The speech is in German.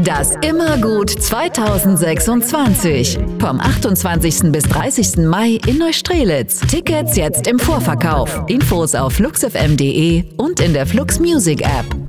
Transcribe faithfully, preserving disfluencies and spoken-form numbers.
Das Immergut zweitausendsechsundzwanzig. Vom achtundzwanzigsten bis dreißigsten Mai in Neustrelitz. Tickets jetzt im Vorverkauf. Infos auf flux f m punkt de und in der Flux Music App.